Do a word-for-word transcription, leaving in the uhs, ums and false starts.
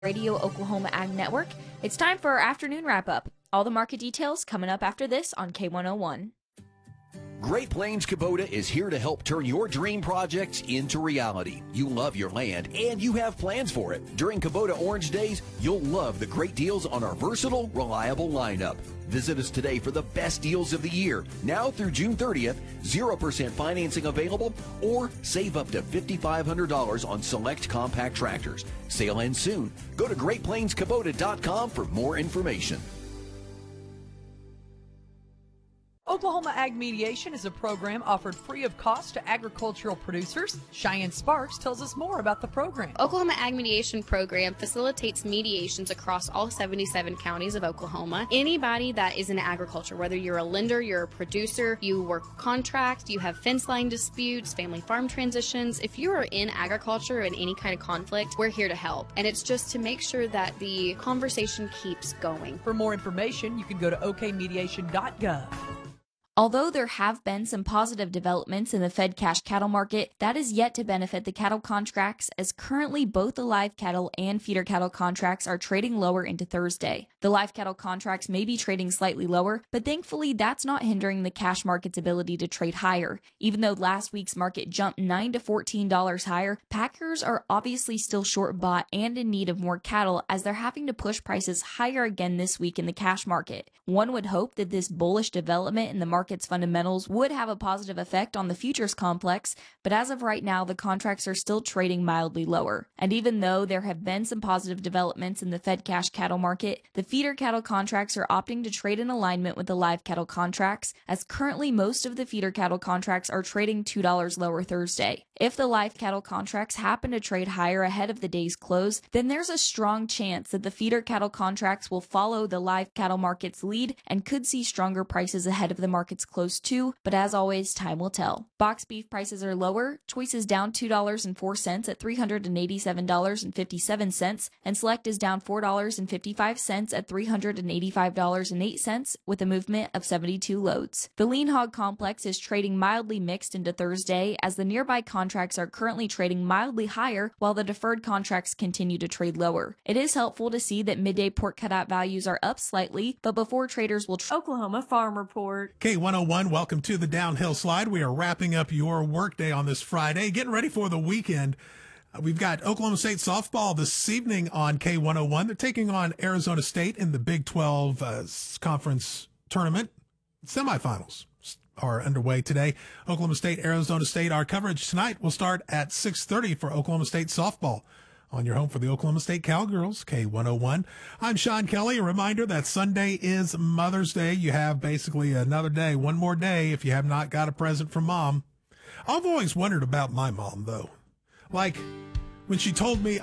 Radio Oklahoma Ag Network. It's time for our afternoon wrap-up. All the market details coming up after this on K one oh one. Great Plains Kubota is here to help turn your dream projects into reality. You love your land and you have plans for it. During Kubota Orange Days, you'll love the great deals on our versatile, reliable lineup. Visit us today for the best deals of the year. Now through June thirtieth, zero percent financing available, or save up to five thousand five hundred dollars on select compact tractors. Sale ends soon. Go to great plains kubota dot com for more information. Oklahoma Ag Mediation is a program offered free of cost to agricultural producers. Cheyenne Sparks tells us more about the program. Oklahoma Ag Mediation program facilitates mediations across all seventy-seven counties of Oklahoma. Anybody that is in agriculture, whether you're a lender, you're a producer, you work contracts, you have fence line disputes, family farm transitions, if you are in agriculture in any kind of conflict, we're here to help. And it's just to make sure that the conversation keeps going. For more information, you can go to o k mediation dot gov. Although there have been some positive developments in the fed cash cattle market, that is yet to benefit the cattle contracts, as currently both the live cattle and feeder cattle contracts are trading lower into Thursday. The live cattle contracts may be trading slightly lower, but thankfully that's not hindering the cash market's ability to trade higher. Even though last week's market jumped nine to fourteen dollars higher, packers are obviously still short bought and in need of more cattle, as they're having to push prices higher again this week in the cash market. One would hope that this bullish development in the market market's fundamentals would have a positive effect on the futures complex, but as of right now, the contracts are still trading mildly lower. And even though there have been some positive developments in the fed cash cattle market, the feeder cattle contracts are opting to trade in alignment with the live cattle contracts, as currently most of the feeder cattle contracts are trading two dollars lower Thursday. If the live cattle contracts happen to trade higher ahead of the day's close, then there's a strong chance that the feeder cattle contracts will follow the live cattle market's lead and could see stronger prices ahead of the market's close too, but as always, time will tell. Box beef prices are lower, choice is down two dollars and four cents at three hundred eighty-seven dollars and fifty-seven cents, and select is down four dollars and fifty-five cents at three hundred eighty-five dollars and eight cents, with a movement of seventy-two loads. The lean hog complex is trading mildly mixed into Thursday, as the nearby contracts are currently trading mildly higher, while the deferred contracts continue to trade lower. It is helpful to see that midday pork cutout values are up slightly, but before traders will tr- Oklahoma Farm Report. K one oh one, welcome to the Downhill Slide. We are wrapping up your workday on this Friday, getting ready for the weekend. Uh, we've got Oklahoma State softball this evening on K one oh one. They're taking on Arizona State in the Big twelve uh, conference tournament. Semifinals are underway today. Oklahoma State, Arizona State. Our coverage tonight will start at six thirty for Oklahoma State softball on your home for the Oklahoma State Cowgirls, K one oh one. I'm Sean Kelly. A reminder that Sunday is Mother's Day. You have basically another day, one more day if you have not got a present from Mom. I've always wondered about my mom, though. Like, when she told me